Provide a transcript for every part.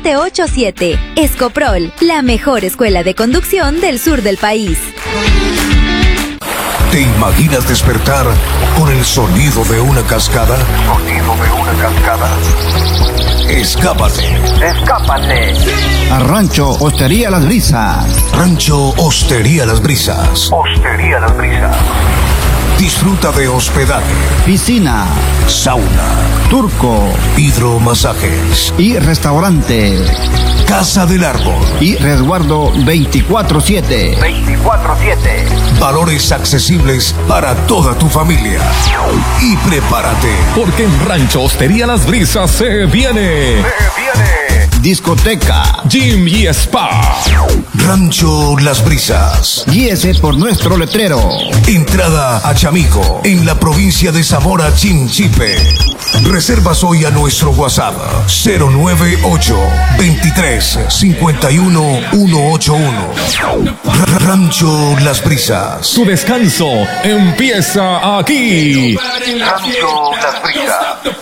787. Escoprol, la mejor escuela de conducción del sur del país. ¿Te imaginas despertar con el sonido de una cascada? Escápate. A Rancho Hostería Las Brisas. Rancho Hostería Las Brisas. Disfruta de hospedaje, Piscina, sauna, turco hidromasajes y restaurante. Casa del Árbol Y resguardo 24/7. Valores accesibles para toda tu familia. Y prepárate, porque en Rancho Hostería Las Brisas se viene Discoteca, Gym y Spa. Rancho Las Brisas. Guíese por nuestro letrero. Entrada a Chamico, en la provincia de Zamora Chinchipe. Reservas hoy a nuestro WhatsApp 098 23 51 181. Rancho Las Brisas. Tu descanso empieza aquí. Rancho Las Brisas.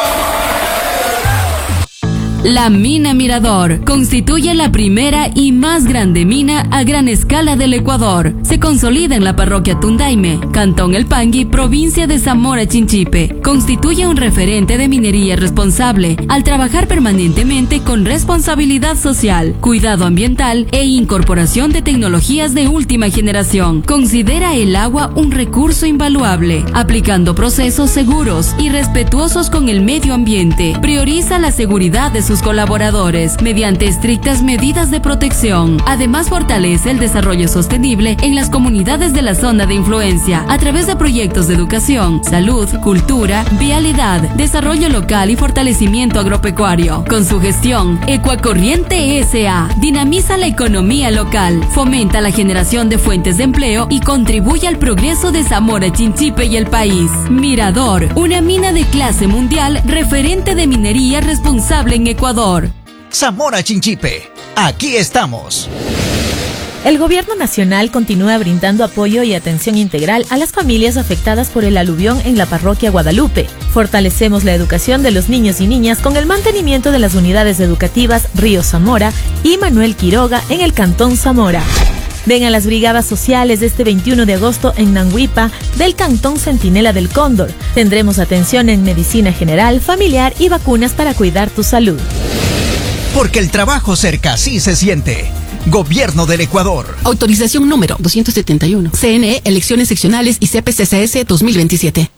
La Mina Mirador constituye la primera y más grande mina a gran escala del Ecuador. Se consolida en la parroquia Tundaime, Cantón El Pangui, provincia de Zamora Chinchipe. Constituye un referente de minería responsable al trabajar permanentemente con responsabilidad social, cuidado ambiental e incorporación de tecnologías de última generación. Considera el agua un recurso invaluable, aplicando procesos seguros y respetuosos con el medio ambiente. Prioriza la seguridad de sus colaboradores mediante estrictas medidas de protección. Además, fortalece el desarrollo sostenible en las comunidades de la zona de influencia a través de proyectos de educación, salud, cultura, vialidad, desarrollo local y fortalecimiento agropecuario. Con su gestión, Ecuacorriente S.A. dinamiza la economía local, fomenta la generación de fuentes de empleo y contribuye al progreso de Zamora Chinchipe y el país. Mirador, una mina de clase mundial, referente de minería responsable en Ecuador. Zamora Chinchipe, aquí estamos. El Gobierno Nacional continúa brindando apoyo y atención integral a las familias afectadas por el aluvión en la parroquia Guadalupe. Fortalecemos la educación de los niños y niñas con el mantenimiento de las unidades educativas Río Zamora y Manuel Quiroga en el Cantón Zamora. Ven a las brigadas sociales este 21 de agosto en Nanguipa del Cantón Centinela del Cóndor. Tendremos atención en medicina general, familiar y vacunas para cuidar tu salud. Porque el trabajo cerca sí se siente. Gobierno del Ecuador. Autorización número 271. CNE, elecciones seccionales y CPCCS 2027.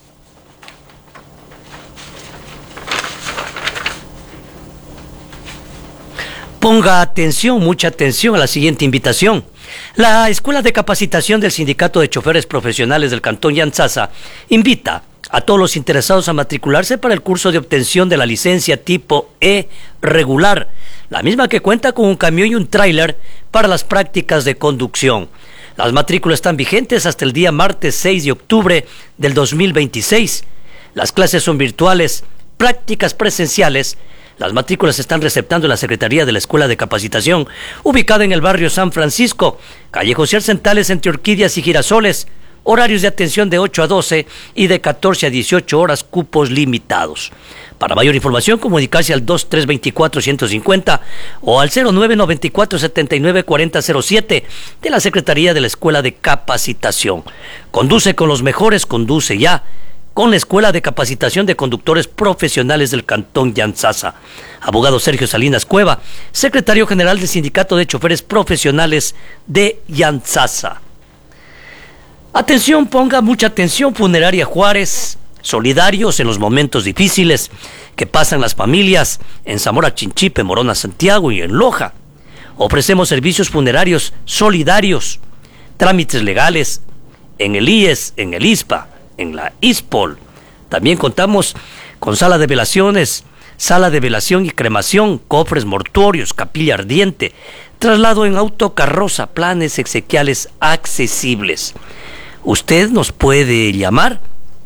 Ponga atención, mucha atención a la siguiente invitación. La Escuela de Capacitación del Sindicato de Choferes Profesionales del Cantón Yantzaza invita a todos los interesados a matricularse para el curso de obtención de la licencia tipo E regular, la misma que cuenta con un camión y un tráiler para las prácticas de conducción. Las matrículas están vigentes hasta el día martes 6 de octubre del 2026. Las clases son virtuales, prácticas presenciales. Las matrículas se están receptando en la Secretaría de la Escuela de Capacitación, ubicada en el barrio San Francisco, calle José Arcentales, entre Orquídeas y Girasoles. Horarios de atención de 8 a 12 y de 14 a 18 horas, cupos limitados. Para mayor información, comunicarse al 2324-150 o al 0994-794007 de la Secretaría de la Escuela de Capacitación. Conduce con los mejores, conduce ya con la Escuela de Capacitación de Conductores Profesionales del Cantón Yantzaza. Abogado Sergio Salinas Cueva, secretario general del Sindicato de Choferes Profesionales de Yantzaza. Atención, ponga mucha atención, Funeraria Juárez, solidarios en los momentos difíciles que pasan las familias en Zamora Chinchipe, Morona Santiago y en Loja. Ofrecemos servicios funerarios solidarios, trámites legales en el IES, en el ISPA, en la ISPOL. También contamos con sala de velaciones, sala de velación y cremación, cofres mortuorios, capilla ardiente, traslado en autocarroza, planes exequiales accesibles. Usted nos puede llamar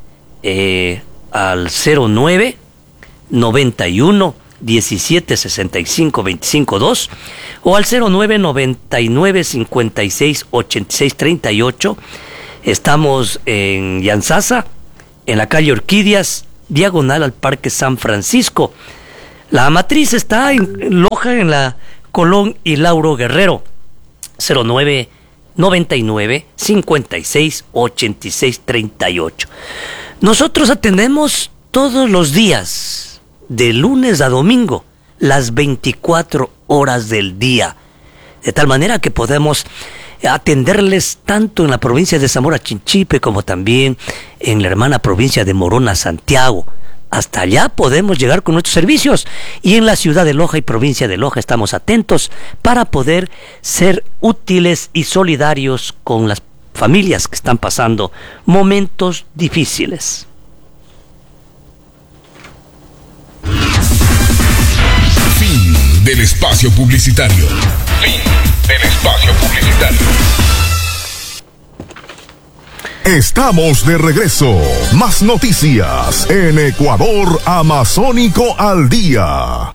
al 09 91 17 65 25 2 o al 09 99 56 86 38. Estamos en Yantzaza, en la calle Orquídeas, diagonal al Parque San Francisco. La matriz está en Loja, en la Colón y Lauro Guerrero, 0999 56 86 38. Nosotros atendemos todos los días, de lunes a domingo, las 24 horas del día, de tal manera que podemos atenderles tanto en la provincia de Zamora Chinchipe como también en la hermana provincia de Morona, Santiago. Hasta allá podemos llegar con nuestros servicios, y en la ciudad de Loja y provincia de Loja estamos atentos para poder ser útiles y solidarios con las familias que están pasando momentos difíciles. Fin del espacio publicitario. Fin del espacio publicitario. Estamos de regreso. Más noticias en Ecuador Amazónico al Día.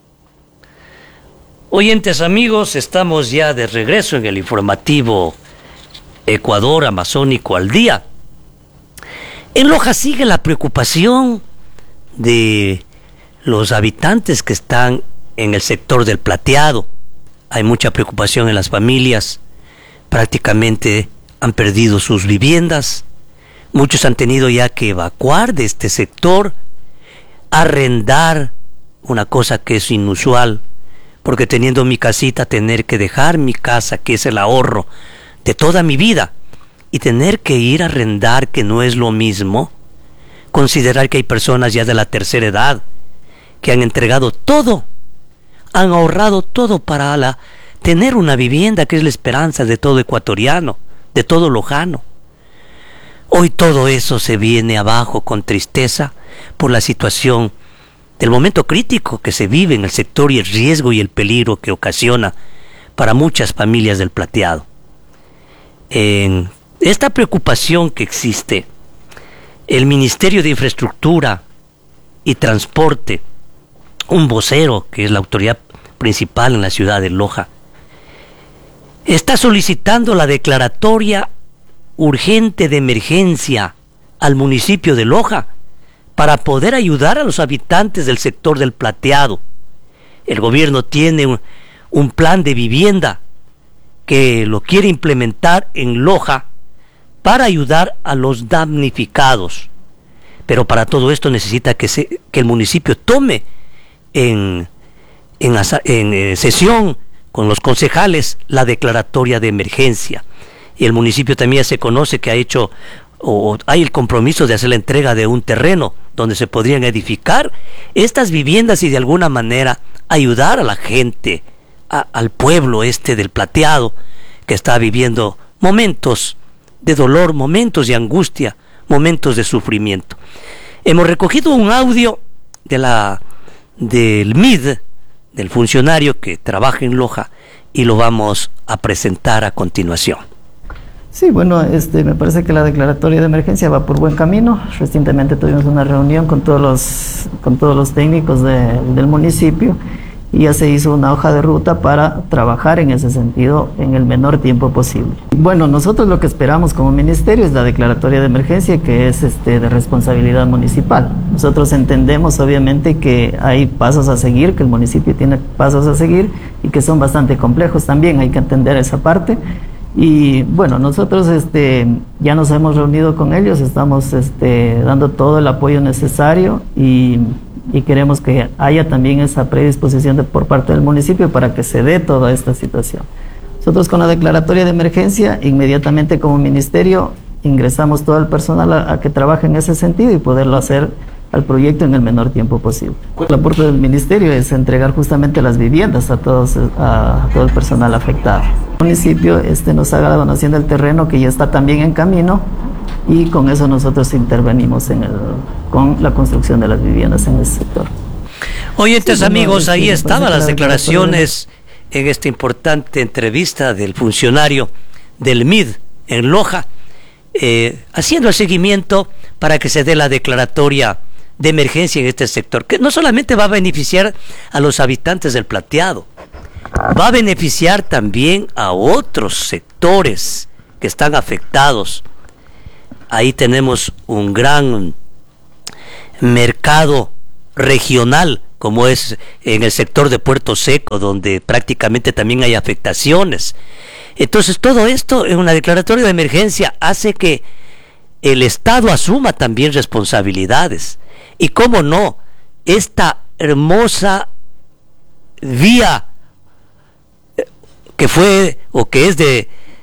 Oyentes amigos, estamos ya de regreso en el informativo Ecuador Amazónico al Día. En Loja sigue la preocupación de los habitantes que están en el sector del Plateado. Hay mucha preocupación en las familias. Prácticamente han perdido sus viviendas. Muchos han tenido ya que evacuar de este sector, arrendar, una cosa que es inusual, porque teniendo mi casita, tener que dejar mi casa, que es el ahorro de toda mi vida, y tener que ir a arrendar, que no es lo mismo. Considerar que hay personas ya de la tercera edad que han entregado todo, han ahorrado todo para tener una vivienda, que es la esperanza de todo ecuatoriano, de todo lojano. Hoy todo eso se viene abajo con tristeza por la situación del momento crítico que se vive en el sector y el riesgo y el peligro que ocasiona para muchas familias del Plateado. En esta preocupación que existe, el Ministerio de Infraestructura y Transporte, un vocero que es la autoridad principal en la ciudad de Loja, está solicitando la declaratoria urgente de emergencia al municipio de Loja para poder ayudar a los habitantes del sector del Plateado. El gobierno tiene un plan de vivienda que lo quiere implementar en Loja para ayudar a los damnificados. Pero para todo esto necesita que el municipio tome en sesión con los concejales la declaratoria de emergencia. Y el municipio también se conoce que hay el compromiso de hacer la entrega de un terreno donde se podrían edificar estas viviendas y de alguna manera ayudar a la gente, al pueblo del Plateado, que está viviendo momentos de dolor, momentos de angustia, momentos de sufrimiento. Hemos recogido un audio del MID, del funcionario que trabaja en Loja, y lo vamos a presentar a continuación. Sí, bueno, me parece que la declaratoria de emergencia va por buen camino. Recientemente tuvimos una reunión con todos los técnicos del municipio, y ya se hizo una hoja de ruta para trabajar en ese sentido en el menor tiempo posible. Bueno, nosotros lo que esperamos como ministerio es la declaratoria de emergencia, que es de responsabilidad municipal. Nosotros entendemos obviamente que hay pasos a seguir, que el municipio tiene pasos a seguir y que son bastante complejos también, hay que entender esa parte. Y bueno, nosotros ya nos hemos reunido con ellos, estamos dando todo el apoyo necesario y queremos que haya también esa predisposición por parte del municipio para que se dé toda esta situación. Nosotros con la declaratoria de emergencia, inmediatamente como ministerio, ingresamos todo el personal a que trabaje en ese sentido y poderlo hacer al proyecto en el menor tiempo posible. El aporte del ministerio es entregar justamente las viviendas a todo el personal afectado. El municipio nos haga la donación del terreno, que ya está también en camino, y con eso nosotros intervenimos con la construcción de las viviendas en ese sector. Oyentes, amigos, ahí estaban las declaraciones en esta importante entrevista del funcionario del MID en Loja, haciendo el seguimiento para que se dé la declaratoria de emergencia en este sector, que no solamente va a beneficiar a los habitantes del Plateado, va a beneficiar también a otros sectores que están afectados. Ahí tenemos un gran mercado regional como es en el sector de Puerto Seco, donde prácticamente también hay afectaciones. Entonces todo esto en una declaratoria de emergencia hace que el Estado asuma también responsabilidades. Y cómo no, esta hermosa vía que fue o que es de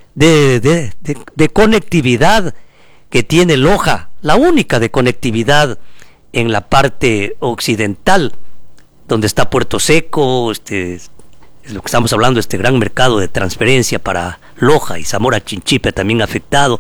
conectividad que tiene Loja, la única de conectividad en la parte occidental, donde está Puerto Seco, es lo que estamos hablando, este gran mercado de transferencia para Loja y Zamora Chinchipe también afectado.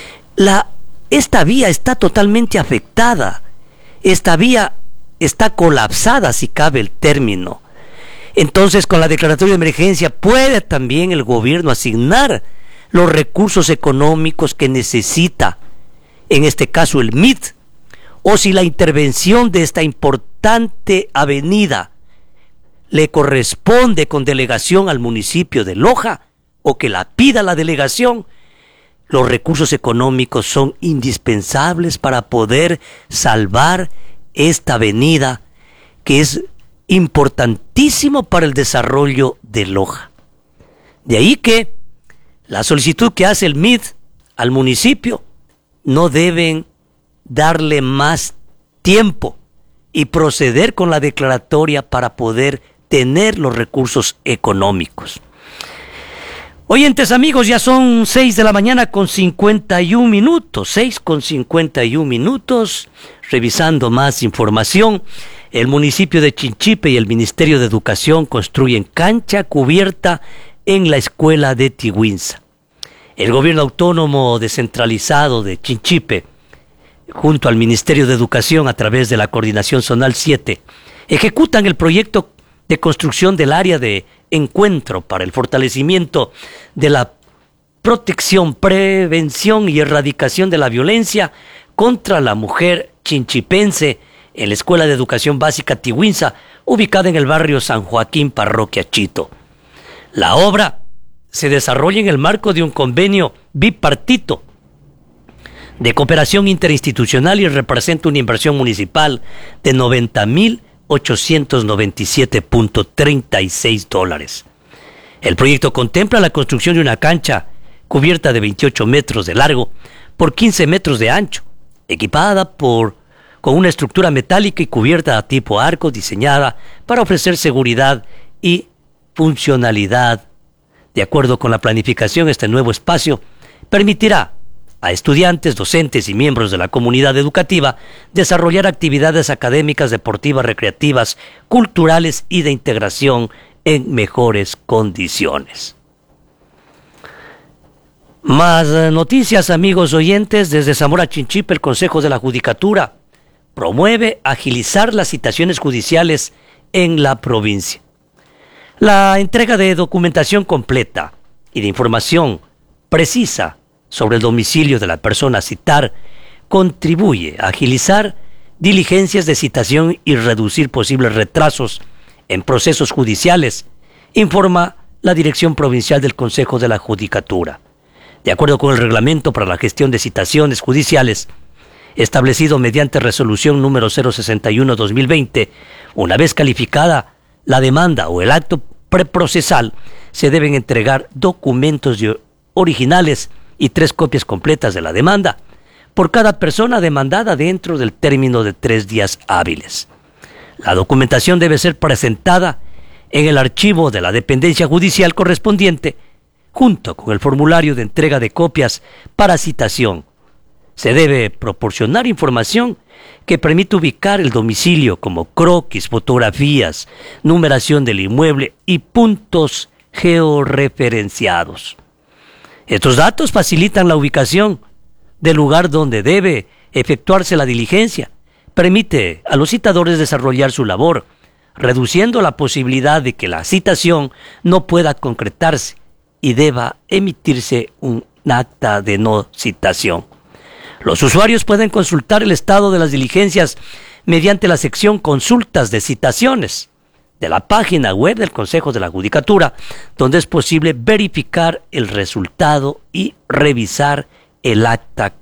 Esta vía está totalmente afectada, esta vía está colapsada, si cabe el término. Entonces, con la declaratoria de emergencia puede también el gobierno asignar los recursos económicos que necesita, en este caso el MID, o si la intervención de esta importante avenida le corresponde con delegación al municipio de Loja, o que la pida la delegación, los recursos económicos son indispensables para poder salvar esta avenida que es importantísimo para el desarrollo de Loja. De ahí que la solicitud que hace el MID al municipio no deben darle más tiempo y proceder con la declaratoria para poder tener los recursos económicos. Oyentes amigos, ya son 6 de la mañana con 51 minutos, 6 con 51 minutos, revisando más información. El municipio de Chinchipe y el Ministerio de Educación construyen cancha cubierta en la escuela de Tiguinza. El gobierno autónomo descentralizado de Chinchipe, junto al Ministerio de Educación a través de la Coordinación Zonal 7, ejecutan el proyecto de construcción del área de encuentro para el fortalecimiento de la protección, prevención y erradicación de la violencia contra la mujer chinchipense en la Escuela de Educación Básica Tiguinza, ubicada en el barrio San Joaquín, Parroquia Chito. La obra se desarrolla en el marco de un convenio bipartito de cooperación interinstitucional y representa una inversión municipal de $90,897.36. El proyecto contempla la construcción de una cancha cubierta de 28 metros de largo por 15 metros de ancho, equipada con una estructura metálica y cubierta a tipo arco diseñada para ofrecer seguridad y funcionalidad. De acuerdo con la planificación, este nuevo espacio permitirá a estudiantes, docentes y miembros de la comunidad educativa desarrollar actividades académicas, deportivas, recreativas, culturales y de integración en mejores condiciones. Más noticias, amigos oyentes. Desde Zamora Chinchipe, el Consejo de la Judicatura promueve agilizar las citaciones judiciales en la provincia. La entrega de documentación completa y de información precisa sobre el domicilio de la persona a citar contribuye a agilizar diligencias de citación y reducir posibles retrasos en procesos judiciales, informa la Dirección Provincial del Consejo de la Judicatura. De acuerdo con el reglamento para la gestión de citaciones judiciales, establecido mediante resolución número 061-2020, una vez calificada la demanda o el acto preprocesal, se deben entregar documentos originales y 3 copias completas de la demanda por cada persona demandada dentro del término de 3 días hábiles. La documentación debe ser presentada en el archivo de la dependencia judicial correspondiente, junto con el formulario de entrega de copias para citación. Se debe proporcionar información que permita ubicar el domicilio como croquis, fotografías, numeración del inmueble y puntos georreferenciados. Estos datos facilitan la ubicación del lugar donde debe efectuarse la diligencia, permite a los citadores desarrollar su labor, reduciendo la posibilidad de que la citación no pueda concretarse y deba emitirse un acta de no citación. Los usuarios pueden consultar el estado de las diligencias mediante la sección Consultas de Citaciones de la página web del Consejo de la Judicatura, donde es posible verificar el resultado y revisar el acta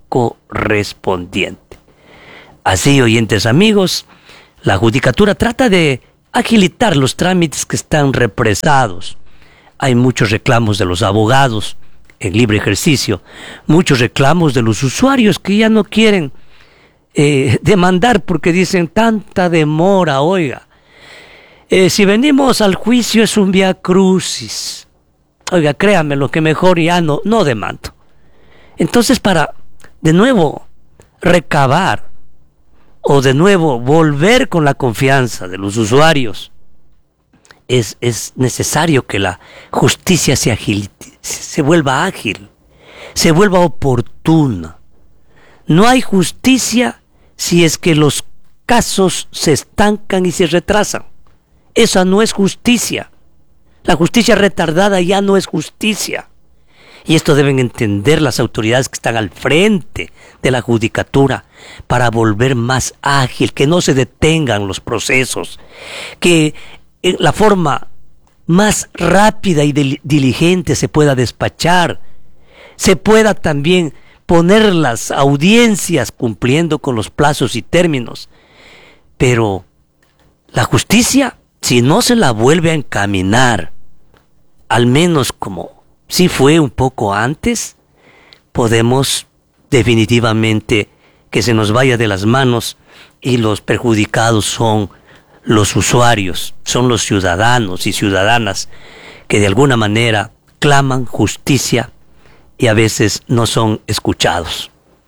correspondiente. Así, oyentes amigos, la Judicatura trata de agilitar los trámites que están represados. Hay muchos reclamos de los abogados en libre ejercicio, muchos reclamos de los usuarios que ya no quieren demandar porque dicen tanta demora, oiga. Si venimos al juicio es un vía crucis. Oiga, créanme, lo que mejor ya no demando. Entonces, para de nuevo recabar o de nuevo volver con la confianza de los usuarios, es necesario que la justicia se vuelva ágil, se vuelva oportuna. No hay justicia si es que los casos se estancan y se retrasan. Esa no es justicia. La justicia retardada ya no es justicia. Y esto deben entender las autoridades que están al frente de la judicatura para volver más ágil, que no se detengan los procesos, que la forma más rápida y diligente se pueda despachar, se pueda también poner las audiencias cumpliendo con los plazos y términos. Pero la justicia, si no se la vuelve a encaminar, al menos como si fue un poco antes, podemos definitivamente que se nos vaya de las manos y los perjudicados son los usuarios, son los ciudadanos y ciudadanas que de alguna manera claman justicia y a veces no son escuchados.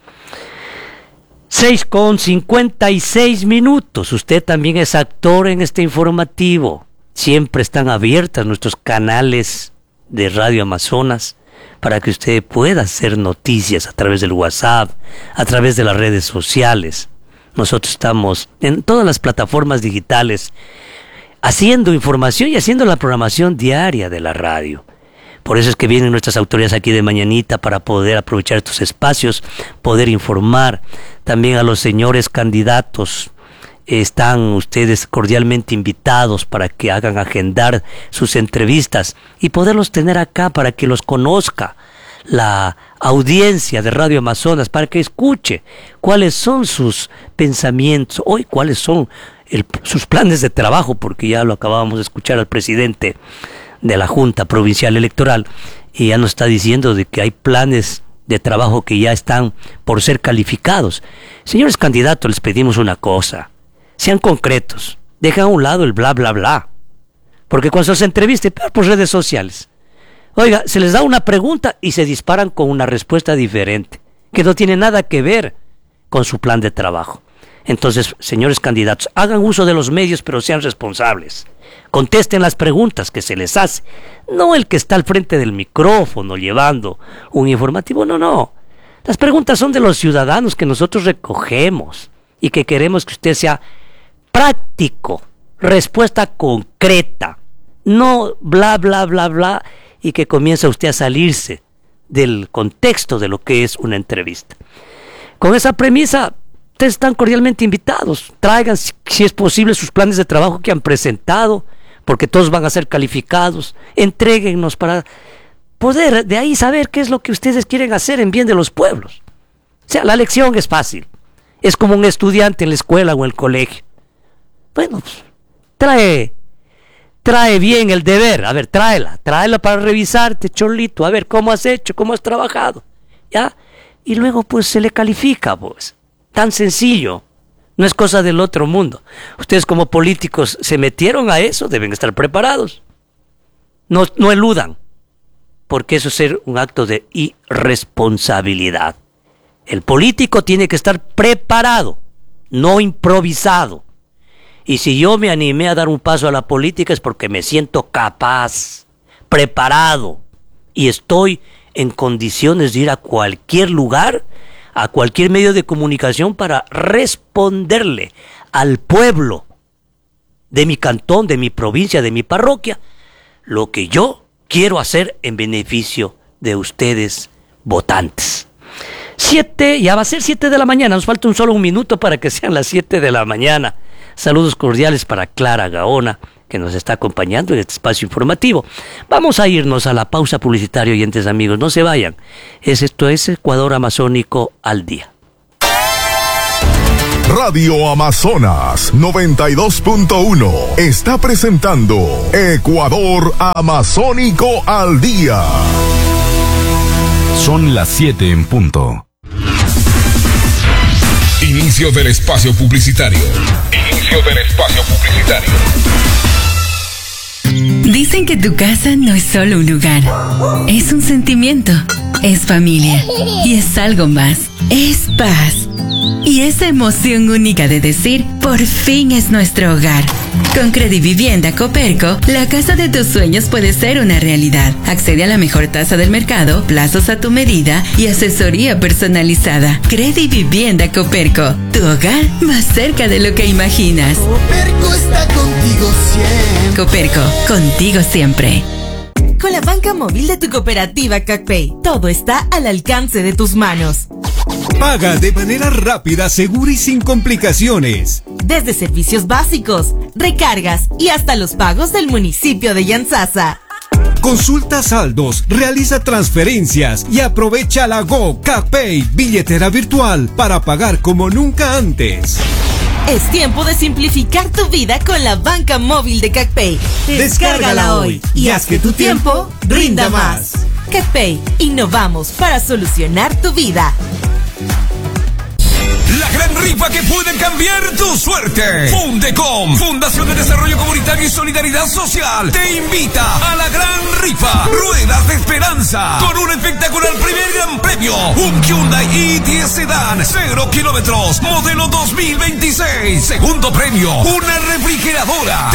6:56. Usted también es actor en este informativo. Siempre están abiertas nuestros canales de Radio Amazonas para que usted pueda hacer noticias a través del WhatsApp, a través de las redes sociales. Nosotros estamos en todas las plataformas digitales haciendo información y haciendo la programación diaria de la radio. Por eso es que vienen nuestras autoridades aquí de mañanita para poder aprovechar estos espacios, poder informar también a los señores candidatos. Están ustedes cordialmente invitados para que hagan agendar sus entrevistas y poderlos tener acá para que los conozca la audiencia de Radio Amazonas, para que escuche cuáles son sus pensamientos, hoy cuáles son sus planes de trabajo, porque ya lo acabábamos de escuchar al presidente de la Junta Provincial Electoral y ya nos está diciendo de que hay planes de trabajo que ya están por ser calificados. Señores candidatos, les pedimos una cosa: sean concretos, dejen a un lado el bla bla bla, porque cuando se entreviste por redes sociales, oiga, se les da una pregunta y se disparan con una respuesta diferente, que no tiene nada que ver con su plan de trabajo. Entonces, señores candidatos, hagan uso de los medios, pero sean responsables. Contesten las preguntas que se les hace. No el que está al frente del micrófono llevando un informativo, no. Las preguntas son de los ciudadanos que nosotros recogemos y que queremos que usted sea práctico, respuesta concreta, no bla, bla, bla, bla, y que comienza usted a salirse del contexto de lo que es una entrevista. Con esa premisa, ustedes están cordialmente invitados. Traigan, si es posible, sus planes de trabajo que han presentado, porque todos van a ser calificados. Entréguennos para poder de ahí saber qué es lo que ustedes quieren hacer en bien de los pueblos. O sea, la lección es fácil. Es como un estudiante en la escuela o en el colegio. Bueno, pues, trae bien el deber. A ver, tráela para revisarte, cholito, a ver cómo has hecho, cómo has trabajado, ¿ya? Y luego pues se le califica, pues. Tan sencillo, no es cosa del otro mundo. Ustedes como políticos se metieron a eso, deben estar preparados. No eludan, porque eso es ser un acto de irresponsabilidad. El político tiene que estar preparado, no improvisado. Y si yo me animé a dar un paso a la política es porque me siento capaz, preparado, y estoy en condiciones de ir a cualquier lugar, a cualquier medio de comunicación para responderle al pueblo de mi cantón, de mi provincia, de mi parroquia, lo que yo quiero hacer en beneficio de ustedes, votantes. Ya va a ser 7 de la mañana, nos falta un minuto para que sean las 7 de la mañana. Saludos cordiales para Clara Gaona, que nos está acompañando en este espacio informativo. Vamos a irnos a la pausa publicitaria, oyentes amigos, no se vayan. Esto es Ecuador Amazónico al día. Radio Amazonas 92.1 está presentando Ecuador Amazónico al Día. Son las 7 en punto. Inicio del espacio publicitario. Dicen que tu casa no es solo un lugar, es un sentimiento, es familia y es algo más, es paz. Y esa emoción única de decir, por fin es nuestro hogar. Con Credivivienda Coperco, la casa de tus sueños puede ser una realidad. Accede a la mejor tasa del mercado, plazos a tu medida y asesoría personalizada. Credivivienda Coperco, tu hogar más cerca de lo que imaginas. Coperco está contigo siempre. Coperco, contigo siempre. Con la banca móvil de tu cooperativa CacPay, todo está al alcance de tus manos. Paga de manera rápida, segura y sin complicaciones. Desde servicios básicos, recargas y hasta los pagos del municipio de Yantzaza. Consulta saldos, realiza transferencias y aprovecha la Go CacPay, billetera virtual, para pagar como nunca antes. Es tiempo de simplificar tu vida con la banca móvil de CacPay. Descárgala hoy y haz que tu tiempo rinda más. CacPay, innovamos para solucionar tu vida. La gran rifa que puede cambiar tu suerte. Fundecom, Fundación de Desarrollo Comunitario y Solidaridad Social, te invita a la gran rifa Ruedas de Esperanza, con un espectacular primer gran premio, un Hyundai i10 Sedan 0 kilómetros, modelo 2026. Segundo premio, una refrigeradora.